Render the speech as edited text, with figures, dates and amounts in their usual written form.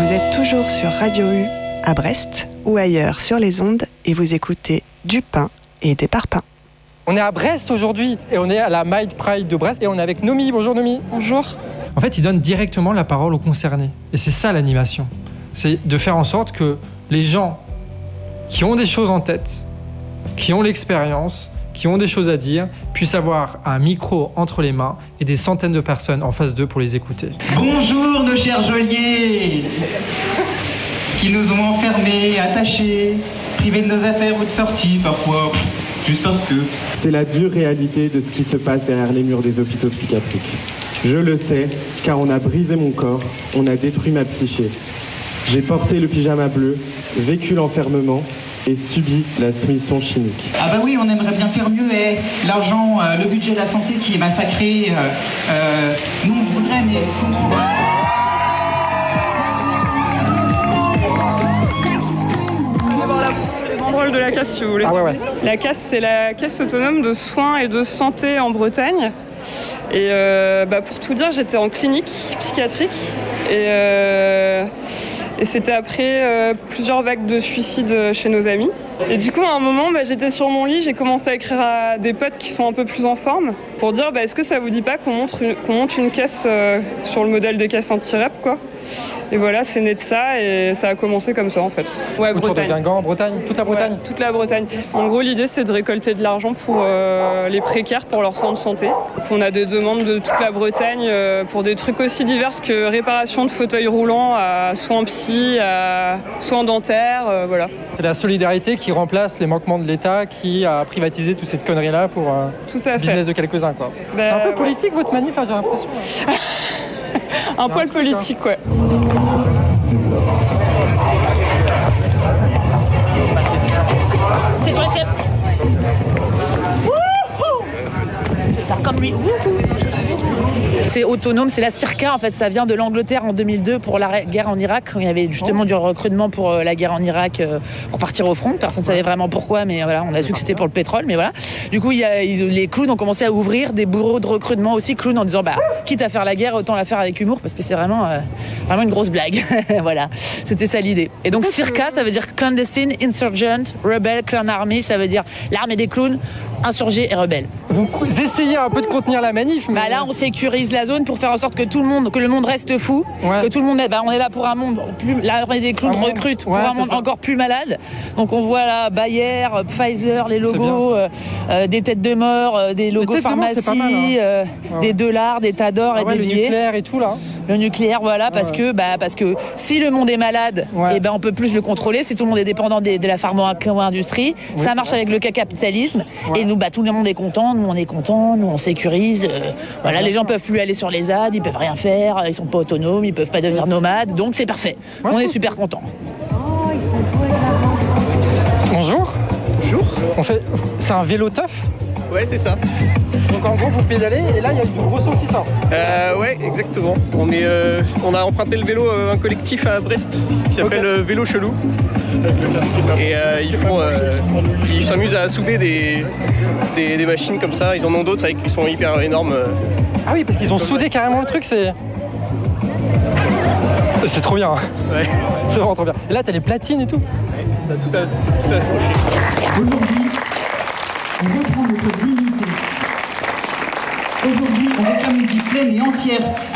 Vous êtes toujours sur Radio U à Brest ou ailleurs sur les ondes et vous écoutez du pain et des parpaings. On est à Brest aujourd'hui et on est à la Mind Pride de Brest et on est avec Nomi. Bonjour Nomi. Bonjour. En fait, il donne directement la parole aux concernés. Et c'est ça l'animation. C'est de faire en sorte que les gens qui ont des choses en tête, qui ont l'expérience, qui ont des choses à dire, puissent avoir un micro entre les mains et des centaines de personnes en face d'eux pour les écouter. Bonjour nos chers geôliers qui nous ont enfermés, attachés, privés de nos affaires ou de sortie parfois, juste parce que... C'est la dure réalité de ce qui se passe derrière les murs des hôpitaux psychiatriques. Je le sais, car on a brisé mon corps, on a détruit ma psyché. J'ai porté le pyjama bleu, vécu l'enfermement et subi la soumission chimique. Ah bah oui, on aimerait bien faire mieux, l'argent, le budget de la santé qui est massacré, nous on voudrait, mais... Les banderoles de la CAS si vous voulez. Ah ouais. La CAS, c'est la Caisse autonome de soins et de santé en Bretagne. Et pour tout dire, j'étais en clinique psychiatrique et c'était après plusieurs vagues de suicides chez nos amis. Et du coup, à un moment, j'étais sur mon lit, j'ai commencé à écrire à des potes qui sont un peu plus en forme pour dire est-ce que ça vous dit pas qu'on monte une caisse sur le modèle des caisses anti-rep, quoi. Et voilà, c'est né de ça et ça a commencé comme ça en fait. Ouais, Autour Bretagne. de Guingamp, Bretagne, toute la Bretagne. Ouais, toute la Bretagne. En gros, l'idée c'est de récolter de l'argent pour les précaires pour leurs soins de santé. Donc, on a des demandes de toute la Bretagne pour des trucs aussi divers que réparation de fauteuils roulants à soins psy, à soins dentaires, voilà. C'est la solidarité qui remplace les manquements de l'État qui a privatisé toute cette connerie-là pour tout à le fait. business de quelques-uns, quoi. C'est un peu politique votre manif, j'ai l'impression. Un poil politique, ouais. C'est toi, chef. Comme lui. C'est autonome, c'est la Circa en fait, ça vient de l'Angleterre en 2002 pour la guerre en Irak, quand il y avait justement du recrutement pour la guerre en Irak pour partir au front, personne ne savait vraiment pourquoi, mais voilà, on a su que c'était pour le pétrole, mais voilà. Du coup, les clowns ont commencé à ouvrir des bureaux de recrutement aussi, clowns, en disant quitte à faire la guerre, autant la faire avec humour, parce que c'est vraiment une grosse blague. Voilà, c'était ça l'idée. Et donc Circa, ça veut dire Clandestine, Insurgent, Rebel, Clown Army, ça veut dire l'armée des clowns, insurgés et rebelles. Vous essayez un peu de contenir la manif, mais... Là, on sécurise la zone pour faire en sorte que le monde reste fou, que tout le monde on est là pour un monde plus, l'armée des clowns recrute pour un monde encore plus malade. Donc on voit là Bayer, Pfizer, les logos, des têtes de mort, des logos pharmacie, des dollars, des tas d'or et des billets. Le nucléaire et tout là. Le nucléaire, voilà, parce que si le monde est malade, on peut plus le contrôler. Si tout le monde est dépendant de la pharma-industrie, ça marche avec le capitalisme. Et nous, tout le monde est content, nous on est content, nous on sécurise. Les gens peuvent plus aller sur les ZAD, ils peuvent rien faire, ils sont pas autonomes, ils peuvent pas devenir nomades, donc c'est parfait. On est super contents. Bonjour. Bonjour. C'est un vélo teuf. Ouais, c'est ça. Donc en gros, vous pédalez et là, il y a du gros son qui sort. Ouais, exactement. On a emprunté le vélo un collectif à Brest qui s'appelle Vélo Chelou. Et ils s'amusent à souder des machines comme ça. Ils en ont d'autres qui sont hyper énormes. Ah oui, parce qu'ils ont soudé carrément le truc, c'est trop bien. Ouais. C'est vraiment trop bien. Et là, t'as les platines et tout. Ouais, t'as tout accroché. Aujourd'hui, on reprend notre dignité. Aujourd'hui, on réclame une vie pleine et entière